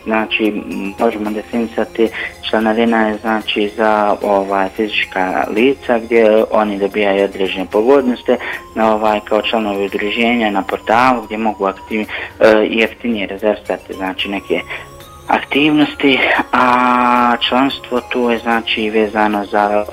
znači možemo definisati članarina je znači za fizička lica gdje oni dobijaju određene pogodnosti kao članovi udruženja na portalu gdje mogu jeftinije razvrstati znači neke aktivnosti, a članstvo tu je znači vezano za